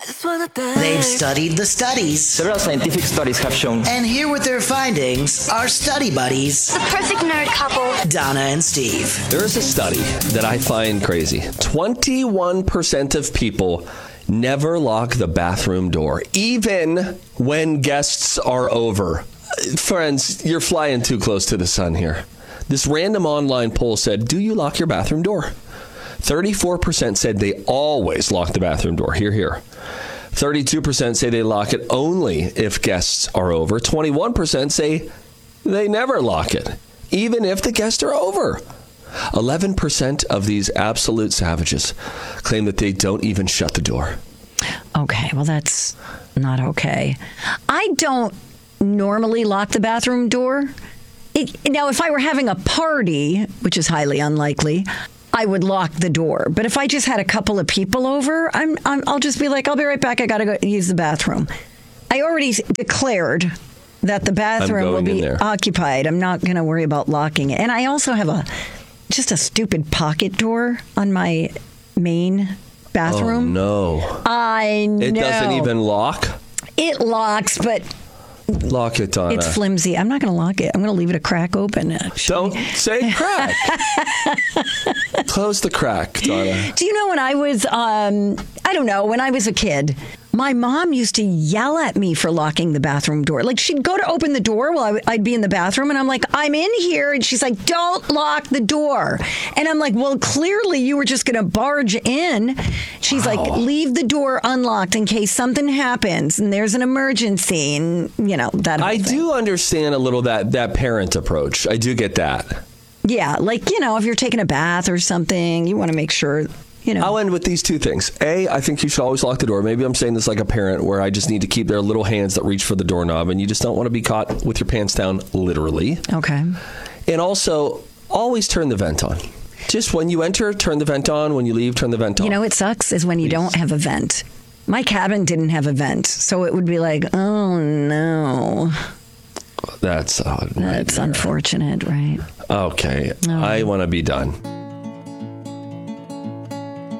They've studied the studies. Several scientific studies have shown. And here with their findings are study buddies, The perfect nerd couple. Donna and Steve. There is a study that I find crazy. 21% of people never lock the bathroom door, even when guests are over. Friends, you're flying too close to the sun here. This random online poll said, do you lock your bathroom door? 34% said they always lock the bathroom door. Here. 32% say they lock it only if guests are over. 21% say they never lock it, even if the guests are over. 11% of these absolute savages claim that they don't even shut the door. Okay, well, that's not okay. I don't normally lock the bathroom door. Now, if I were having a party, which is highly unlikely, I would lock the door. But if I just had a couple of people over, I'll just be like, I'll be right back. I got to go use the bathroom. I already declared that the bathroom will be occupied. I'm not going to worry about locking it. And I also have just a stupid pocket door on my main bathroom. Oh, no. I know. It doesn't even lock? It locks, but... Lock it, Donna. It's flimsy. I'm not going to lock it. I'm going to leave it a crack open. Don't say crack. Close the crack, Donna. Do you know when I was, when I was a kid, my mom used to yell at me for locking the bathroom door. Like, she'd go to open the door while I'd be in the bathroom, and I'm like, I'm in here. And she's like, don't lock the door. And I'm like, well, clearly you were just going to barge in. She's like, leave the door unlocked in case something happens and there's an emergency. And, that whole thing. Do understand a little that parent approach. I do get that. Yeah, like, if you're taking a bath or something, you want to make sure... I'll end with these two things. A, I think you should always lock the door. Maybe I'm saying this like a parent where I just need to keep their little hands that reach for the doorknob, and you just don't want to be caught with your pants down, literally. Okay. And also, always turn the vent on. Just when you enter, turn the vent on. When you leave, turn the vent on. It sucks is when you don't have a vent. My cabin didn't have a vent, so it would be like, oh, no. That's unfortunate, right? Okay. I want to be done.